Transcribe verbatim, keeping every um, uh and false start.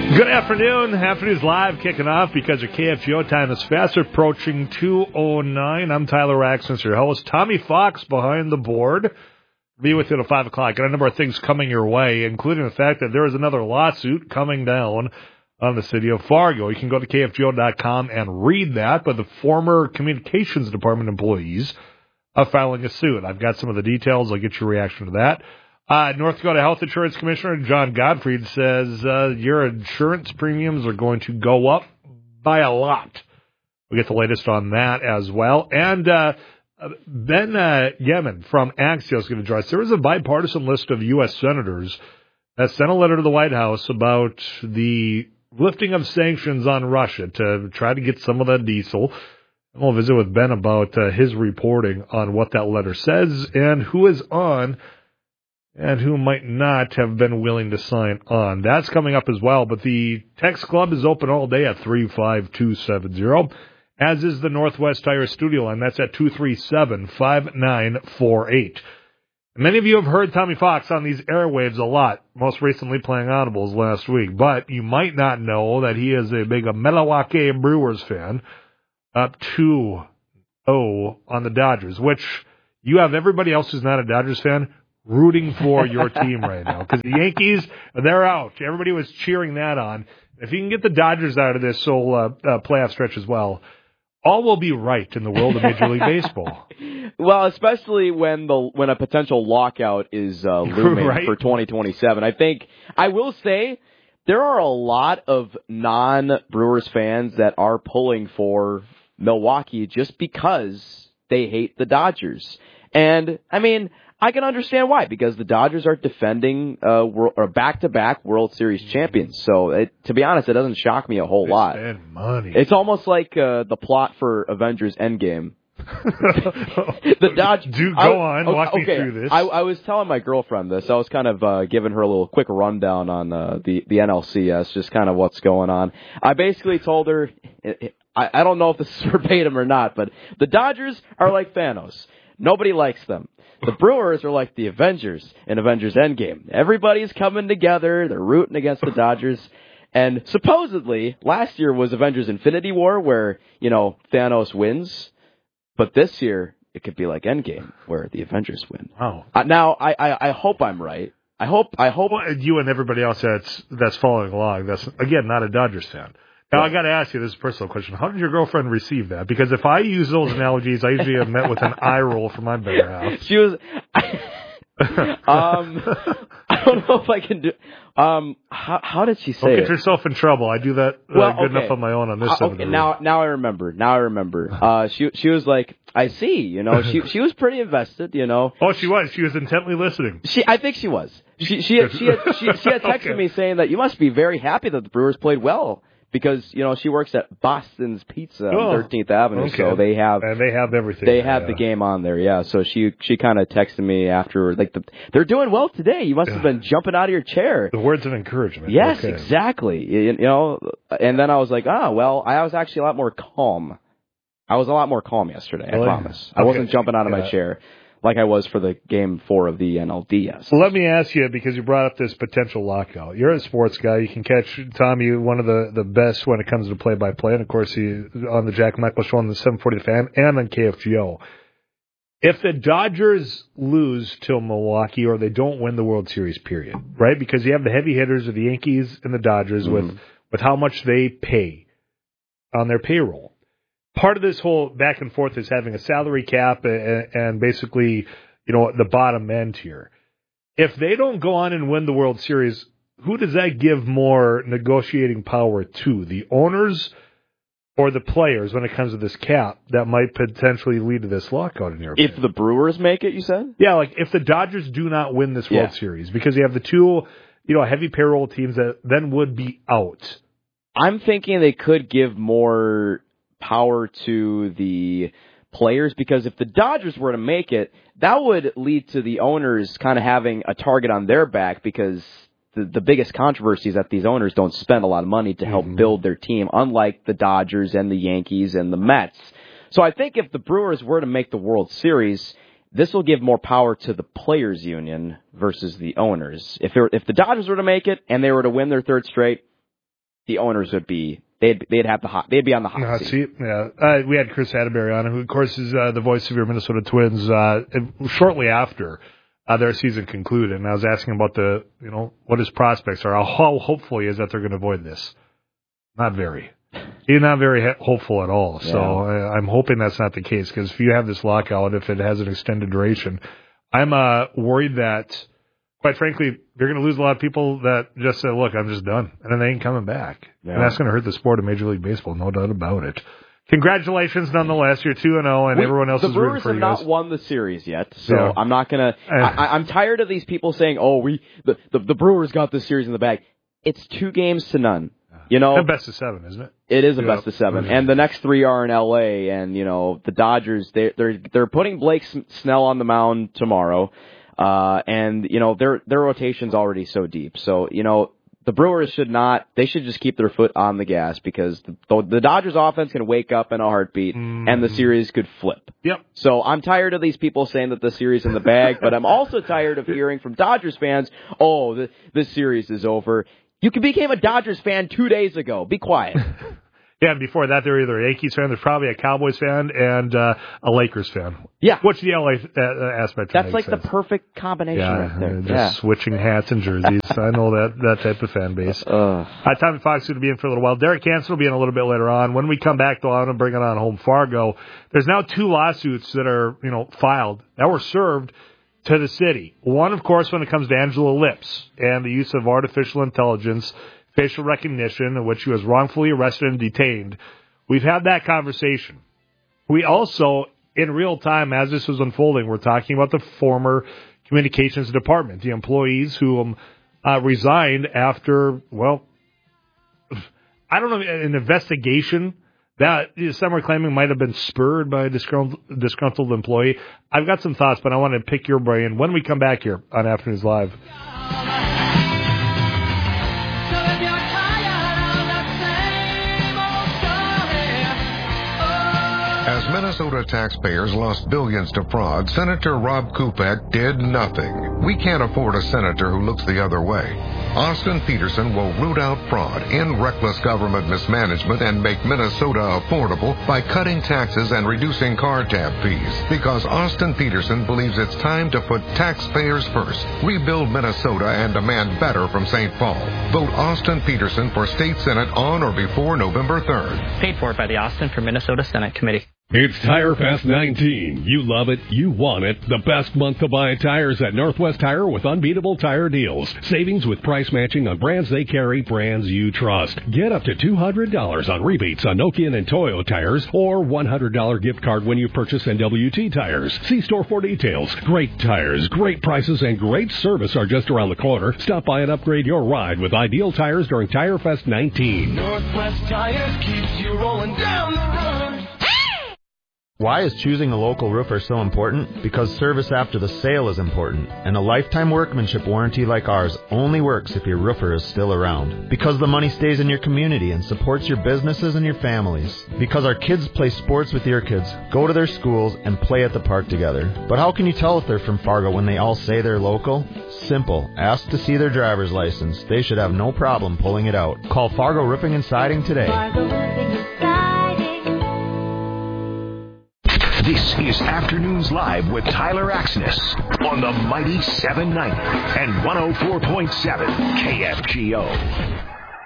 Good afternoon. Afternoon's live kicking off because your K F G O time is fast approaching two oh nine. I'm Tyler Raxton, your host. Tommy Fox behind the board. Be with you at five o'clock. Got a number of things coming your way, including the fact that there is another lawsuit coming down on the city of Fargo. You can go to K F G O dot com and read that, but the former communications department employees are filing a suit. I've got some of the details. I'll get your reaction to that. Uh, North Dakota Health Insurance Commissioner John Gottfried says uh, your insurance premiums are going to go up by a lot. We'll get the latest on that as well. And uh, Ben uh, Yemen from Axios is going to join us. There is a bipartisan list of U S senators that sent a letter to the White House about the lifting of sanctions on Russia to try to get some of that diesel. We'll visit with Ben about uh, his reporting on what that letter says and who is on and who might not have been willing to sign on. That's coming up as well, but the text club is open all day at three five two seven zero, as is the Northwest Tire studio line. That's at two three seven, five nine four eight. Many of you have heard Tommy Fox on these airwaves a lot, most recently playing Audibles last week, but you might not know that he is a big Milwaukee Brewers fan, up two oh on the Dodgers, which you have everybody else who's not a Dodgers fan rooting for your team right now, because the Yankees, they're out. Everybody was cheering that on. If you can get the Dodgers out of this whole uh, uh, playoff stretch as well, all will be right in the world of Major League Baseball. Well, especially when the when a potential lockout is uh, looming right? for twenty twenty-seven. I think, I will say, there are a lot of non-Brewers fans that are pulling for Milwaukee just because they hate the Dodgers. And, I mean, I can understand why, because the Dodgers are defending uh, world, or back-to-back World Series champions. So, it, to be honest, it doesn't shock me a whole they lot. Spend money. It's almost like uh, the plot for Avengers Endgame. the Dodgers. Do go I, on, walk okay, me through this. I, I was telling my girlfriend this. I was kind of uh, giving her a little quick rundown on uh, the the N L C S, just kind of what's going on. I basically told her, I, I don't know if this is verbatim or not, but the Dodgers are like Thanos. Nobody likes them. The Brewers are like the Avengers in Avengers Endgame. Everybody's coming together. They're rooting against the Dodgers. And supposedly, last year was Avengers Infinity War, where, you know, Thanos wins. But this year, it could be like Endgame, where the Avengers win. Wow. Uh, now, I, I, I hope I'm right. I hope I hope well, you and everybody else that's that's following along. That's again not a Dodgers fan. Now I got to ask you this personal question: how did your girlfriend receive that? Because if I use those analogies, I usually have met with an eye roll from my better half. She was. um, I don't know if I can do. Um, how, how did she say Don't get it? yourself in trouble. I do that uh, well, good okay. enough on my own on this. Uh, okay, now, now I remember. Now I remember. Uh, she she was like, I see. You know, she she was pretty invested. You know. Oh, she was. She was intently listening. She, I think she was. She she had, she had, she, she had texted okay. me saying that you must be very happy that the Brewers played well. Because, you know, she works at Boston's Pizza on oh, thirteenth Avenue, okay. so they have and they have everything. They there, have yeah. the game on there, yeah. So she she kind of texted me after, like, the, they're doing well today. You must have been jumping out of your chair. The words of encouragement. Yes, okay. exactly. You, you know, and then I was like, oh, well, I was actually a lot more calm. I was a lot more calm yesterday, really? I promise. Okay. I wasn't jumping out of yeah. my chair like I was for the game four of the N L D S. Well, let me ask you, because you brought up this potential lockout. You're a sports guy. You can catch Tommy, one of the, the best when it comes to play-by-play. And, of course, he on the Jack Michael Show on the seven forty The Fan and on K F G O. If the Dodgers lose to Milwaukee or they don't win the World Series, period, right? Because you have the heavy hitters of the Yankees and the Dodgers mm-hmm. with, with how much they pay on their payroll. Part of this whole back and forth is having a salary cap and, and basically, you know, the bottom end here. If they don't go on and win the World Series, who does that give more negotiating power to? The owners or the players when it comes to this cap that might potentially lead to this lockout in your opinion? If the Brewers make it, you said? Yeah, like if the Dodgers do not win this World yeah. Series, because you have the two, you know, heavy payroll teams that then would be out. I'm thinking they could give more power to the players, because if the Dodgers were to make it, that would lead to the owners kind of having a target on their back, because the, the biggest controversy is that these owners don't spend a lot of money to help mm-hmm. build their team, unlike the Dodgers and the Yankees and the Mets. So I think if the Brewers were to make the World Series, this will give more power to the players' union versus the owners. If, if the Dodgers were to make it and they were to win their third straight, the owners would be they'd they'd have the hot they'd be on the hot uh, seat. See, yeah, uh, we had Chris Atterbury on, who of course is uh, the voice of your Minnesota Twins. Uh, shortly after uh, their season concluded, and I was asking about the you know what his prospects are. How hopeful he is that they're going to avoid this. Not very. He's not very hopeful at all. So yeah. I'm hoping that's not the case, because if you have this lockout, if it has an extended duration, I'm uh, worried that, quite frankly, you're going to lose a lot of people that just say, look, I'm just done. And then they ain't coming back. Yeah. And that's going to hurt the sport of Major League Baseball, no doubt about it. Congratulations, nonetheless. You're two and oh, and everyone else is rooting for you. The Brewers have not won the series yet, so yeah. I'm not going to... I'm tired of these people saying, oh, we the, the, the Brewers got this series in the bag. It's two games to none. You know, a best of seven, isn't it? It is a yeah. best of seven, mm-hmm. and the next three are in L A. And you know, the Dodgers they they're they're putting Blake Snell on the mound tomorrow, uh, and you know their their rotation's already so deep. So you know the Brewers should not they should just keep their foot on the gas, because the, the Dodgers offense can wake up in a heartbeat, mm-hmm. and the series could flip. Yep. So I'm tired of these people saying that the series in the bag, but I'm also tired of hearing from Dodgers fans, oh, the, this series is over. You became a Dodgers fan two days ago. Be quiet. Yeah, and before that, they were either a Yankees fan, there's probably a Cowboys fan, and uh, a Lakers fan. Yeah. Which the L A uh, aspect That's like sense. The perfect combination yeah, right there. Just yeah, switching hats and jerseys. I know that that type of fan base. Uh, uh, Tommy Fox is going to be in for a little while. Derek Hansen will be in a little bit later on. When we come back, though, I'm going to bring it on home Fargo. There's now two lawsuits that are, you know, filed, that were served to the city. One, of course, when it comes to Angela Lips and the use of artificial intelligence, facial recognition, in which she was wrongfully arrested and detained. We've had that conversation. We also, in real time, as this was unfolding, we're talking about the former communications department, the employees who um, uh, resigned after, well, I don't know, an investigation that some are claiming might have been spurred by a disgruntled, disgruntled employee. I've got some thoughts, but I want to pick your brain when we come back here on Afternoons Live. As Minnesota taxpayers lost billions to fraud, Senator Rob Kupek did nothing. We can't afford a senator who looks the other way. Austin Peterson will root out fraud, end reckless government mismanagement, and make Minnesota affordable by cutting taxes and reducing car tab fees. Because Austin Peterson believes it's time to put taxpayers first. Rebuild Minnesota and demand better from Saint Paul. Vote Austin Peterson for State Senate on or before November third. Paid for by the Austin for Minnesota Senate Committee. It's Tire Fest nineteen. You love it. You want it. The best month to buy tires at Northwest Tire with unbeatable tire deals. Savings with price matching on brands they carry, brands you trust. Get up to two hundred dollars on rebates on Nokian and Toyo tires, or one hundred dollars gift card when you purchase N W T tires. See store for details. Great tires, great prices, and great service are just around the corner. Stop by and upgrade your ride with Ideal Tires during Tire Fest nineteen. Northwest Tires keeps you rolling down the road. Why is choosing a local roofer so important? Because service after the sale is important, and a lifetime workmanship warranty like ours only works if your roofer is still around. Because the money stays in your community and supports your businesses and your families. Because our kids play sports with your kids, go to their schools, and play at the park together. But how can you tell if they're from Fargo when they all say they're local? Simple. Ask to see their driver's license. They should have no problem pulling it out. Call Fargo Roofing and Siding today. Fargo Roofing and Siding. This is Afternoons Live with Tyler Axness on the mighty seven ninety and one oh four point seven K F G O.